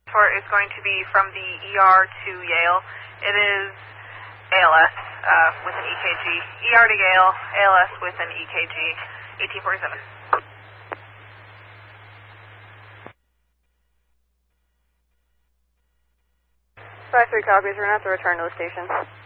is going to be from the ER to Yale. It is ALS with an EKG. ER to Yale, ALS with an EKG, 1847. 5-3 copies. We're going to have to return to the station.